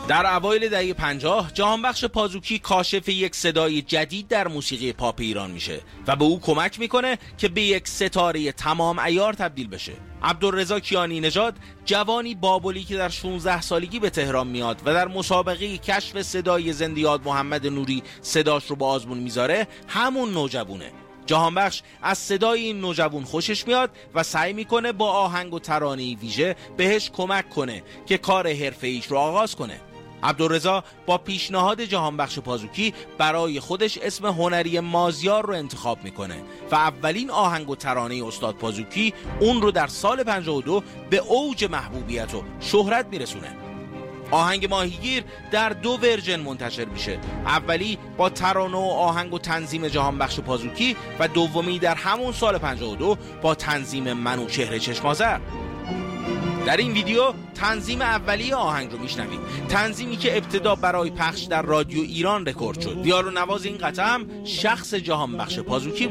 در اوایل دهه 50 جهانبخش پازوکی کاشف یک صدای جدید در موسیقی پاپ ایران میشه و به او کمک میکنه که به یک ستاره تمام عیار تبدیل بشه. عبدالرضا کیانی نژاد، جوانی بابلی که در 16 سالگی به تهران میاد و در مسابقه کشف صدای زندیات محمد نوری صداش رو با آزمون میذاره، همون نوجوونه. جهانبخش از صدای این نوجوان خوشش میاد و سعی میکنه با آهنگ و ترانه‌ای ویژه بهش کمک کنه که کار حرفه‌ایش رو آغاز کنه. عبدالرضا با پیشنهاد جهانبخش پازوکی برای خودش اسم هنری مازیار رو انتخاب میکنه و اولین آهنگ و ترانه استاد پازوکی اون رو در سال 52 به اوج محبوبیت و شهرت میرسونه. آهنگ ماهیگیر در 2 ورژن منتشر میشه، اولی با ترانه و آهنگ و تنظیم جهانبخش پازوکی و دومی در همون سال 52 با تنظیم منوچهر چشم‌آذر. در این ویدیو تنظیم اولیه آهنگ رو میشنوید، تنظیمی که ابتدا برای پخش در رادیو ایران رکورد شد. دیار و نواز این قطعه هم شخص جهانبخش پازوکی بود.